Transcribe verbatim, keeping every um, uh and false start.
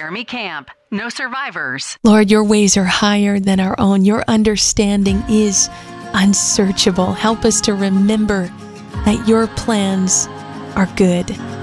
Laramie Camp. No survivors. Lord, your ways are higher than our own. Your understanding is unsearchable. Help us to remember that your plans are good.